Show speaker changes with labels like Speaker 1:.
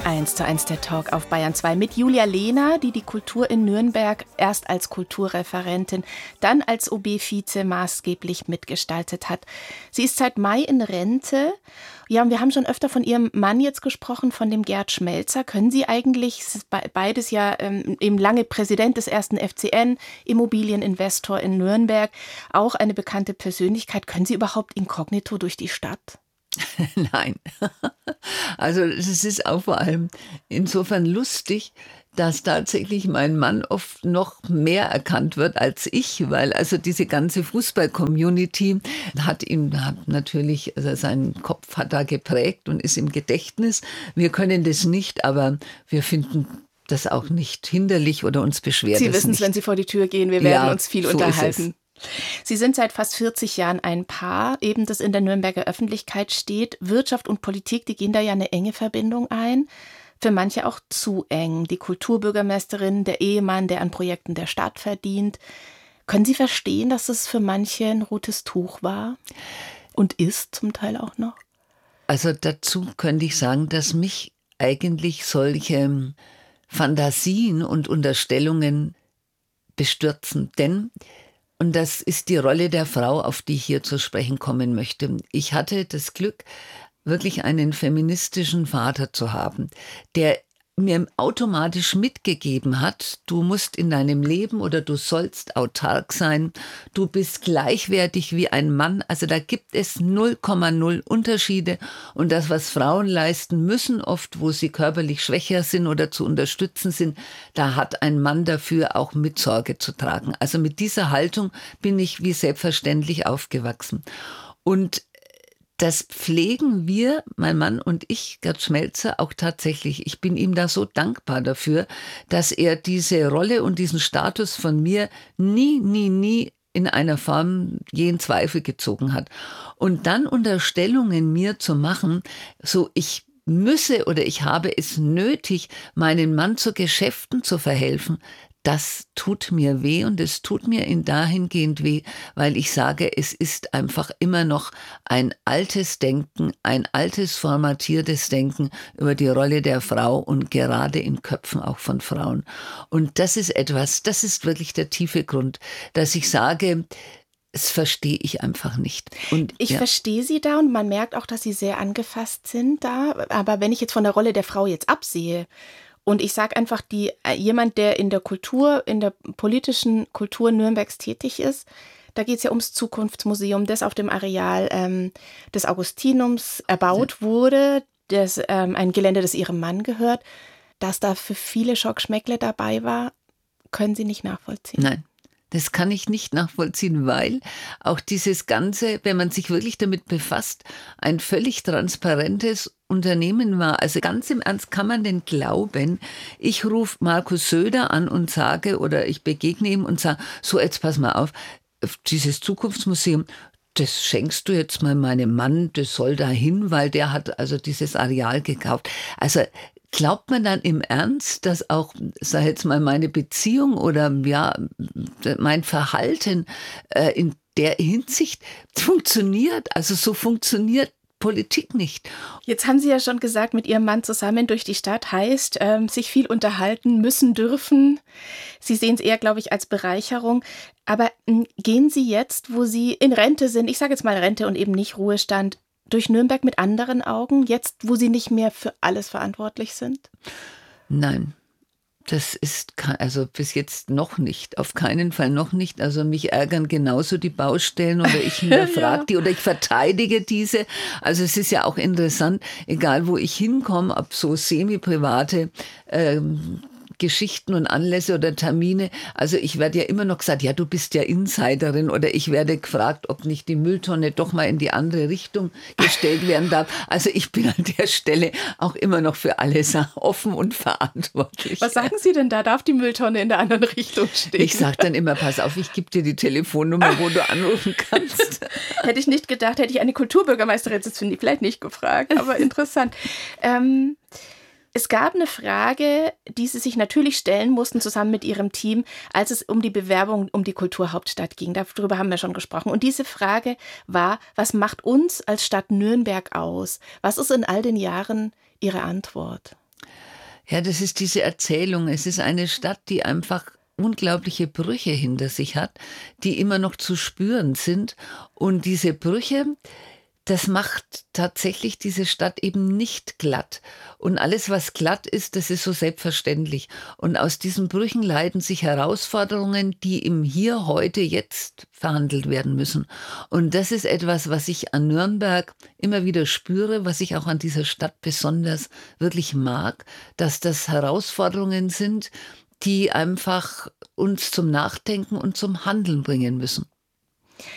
Speaker 1: 1:1 der Talk auf Bayern 2 mit Julia Lehner, die Kultur in Nürnberg erst als Kulturreferentin, dann als OB-Vize maßgeblich mitgestaltet hat. Sie ist seit Mai in Rente. Ja, und wir haben schon öfter von ihrem Mann jetzt gesprochen, von dem Gerd Schmelzer. Können Sie eigentlich, beides ja eben lange Präsident des 1. FCN, Immobilieninvestor in Nürnberg, auch eine bekannte Persönlichkeit, können Sie überhaupt inkognito durch die Stadt?
Speaker 2: Nein. Also es ist auch vor allem insofern lustig, dass tatsächlich mein Mann oft noch mehr erkannt wird als ich, weil also diese ganze Fußball-Community hat natürlich, also seinen Kopf hat da geprägt und ist im Gedächtnis. Wir können das nicht, aber wir finden das auch nicht hinderlich oder uns beschwert.
Speaker 1: Sie wissen es, wenn Sie vor die Tür gehen, wir werden uns viel unterhalten. Sie sind seit fast 40 Jahren ein Paar, eben das in der Nürnberger Öffentlichkeit steht. Wirtschaft und Politik, die gehen da ja eine enge Verbindung ein. Für manche auch zu eng. Die Kulturbürgermeisterin, der Ehemann, der an Projekten der Stadt verdient. Können Sie verstehen, dass es für manche ein rotes Tuch war? Und ist zum Teil auch noch?
Speaker 2: Also dazu könnte ich sagen, dass mich eigentlich solche Fantasien und Unterstellungen bestürzen. Denn und das ist die Rolle der Frau, auf die ich hier zu sprechen kommen möchte. Ich hatte das Glück, wirklich einen feministischen Vater zu haben, der mir automatisch mitgegeben hat, du musst in deinem Leben oder du sollst autark sein, du bist gleichwertig wie ein Mann, also da gibt es 0,0 Unterschiede und das, was Frauen leisten müssen, oft wo sie körperlich schwächer sind oder zu unterstützen sind, da hat ein Mann dafür auch Mitsorge zu tragen. Also mit dieser Haltung bin ich wie selbstverständlich aufgewachsen. Und das pflegen wir, mein Mann und ich, Gerd Schmelzer, auch tatsächlich. Ich bin ihm da so dankbar dafür, dass er diese Rolle und diesen Status von mir nie in einer Form je in Zweifel gezogen hat. Und dann Unterstellungen mir zu machen, so ich müsse oder ich habe es nötig, meinen Mann zu Geschäften zu verhelfen, das tut mir weh und es tut mir dahingehend weh, weil ich sage, es ist einfach immer noch ein altes Denken, ein altes formatiertes Denken über die Rolle der Frau und gerade in Köpfen auch von Frauen. Und das ist etwas, das ist wirklich der tiefe Grund, dass ich sage, das verstehe ich einfach nicht. Und
Speaker 1: ich verstehe Sie da und man merkt auch, dass Sie sehr angefasst sind da. Aber wenn ich jetzt von der Rolle der Frau jetzt absehe, und ich sage einfach, jemand, der in der Kultur, in der politischen Kultur Nürnbergs tätig ist, da geht es ja ums Zukunftsmuseum, das auf dem Areal des Augustinums erbaut wurde, ein Gelände, das Ihrem Mann gehört. Dass da für viele Schockschmeckle dabei war, können Sie nicht nachvollziehen?
Speaker 2: Nein. Das kann ich nicht nachvollziehen, weil auch dieses Ganze, wenn man sich wirklich damit befasst, ein völlig transparentes Unternehmen war. Also ganz im Ernst, kann man denn glauben, ich rufe Markus Söder an und sage, oder ich begegne ihm und sage, so jetzt pass mal auf, dieses Zukunftsmuseum, das schenkst du jetzt mal meinem Mann, das soll da hin, weil der hat also dieses Areal gekauft. Also glaubt man dann im Ernst, dass auch, sag jetzt mal, meine Beziehung oder ja, mein Verhalten in der Hinsicht funktioniert? Also so funktioniert Politik nicht.
Speaker 1: Jetzt haben Sie ja schon gesagt, mit Ihrem Mann zusammen durch die Stadt heißt, sich viel unterhalten müssen, dürfen. Sie sehen es eher, glaube ich, als Bereicherung. Aber gehen Sie jetzt, wo Sie in Rente sind, ich sage jetzt mal Rente und eben nicht Ruhestand, durch Nürnberg mit anderen Augen, jetzt, wo Sie nicht mehr für alles verantwortlich sind?
Speaker 2: Nein, das ist also bis jetzt noch nicht, auf keinen Fall noch nicht. Also mich ärgern genauso die Baustellen oder ich hinterfrage die oder ich verteidige diese. Also es ist ja auch interessant, egal wo ich hinkomme, ob so semi-private Geschichten und Anlässe oder Termine. Also ich werde ja immer noch gesagt, ja, du bist ja Insiderin oder ich werde gefragt, ob nicht die Mülltonne doch mal in die andere Richtung gestellt werden darf. Also ich bin an der Stelle auch immer noch für alles offen und verantwortlich.
Speaker 1: Was sagen Sie denn da? Darf die Mülltonne in der anderen Richtung stehen?
Speaker 2: Ich sage dann immer, pass auf, ich gebe dir die Telefonnummer, wo du anrufen kannst.
Speaker 1: Hätte ich nicht gedacht, hätte ich eine Kulturbürgermeisterin, das finde ich vielleicht nicht gefragt, aber interessant. Es gab eine Frage, die Sie sich natürlich stellen mussten, zusammen mit Ihrem Team, als es um die Bewerbung um die Kulturhauptstadt ging. Darüber haben wir schon gesprochen. Und diese Frage war, was macht uns als Stadt Nürnberg aus? Was ist in all den Jahren Ihre Antwort?
Speaker 2: Ja, das ist diese Erzählung. Es ist eine Stadt, die einfach unglaubliche Brüche hinter sich hat, die immer noch zu spüren sind. Und diese Brüche, das macht tatsächlich diese Stadt eben nicht glatt. Und alles, was glatt ist, das ist so selbstverständlich. Und aus diesen Brüchen leiten sich Herausforderungen, die im Hier, heute, jetzt verhandelt werden müssen. Und das ist etwas, was ich an Nürnberg immer wieder spüre, was ich auch an dieser Stadt besonders wirklich mag, dass das Herausforderungen sind, die einfach uns zum Nachdenken und zum Handeln bringen müssen.